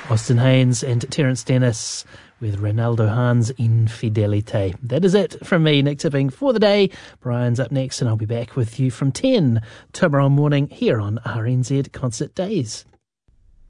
Austin Haynes and Terence Dennis with Ronaldo Hahn's Infidelite. That is it from me, Nick Tipping, for the day. Brian's up next and I'll be back with you from 10 tomorrow morning here on RNZ Concert Days.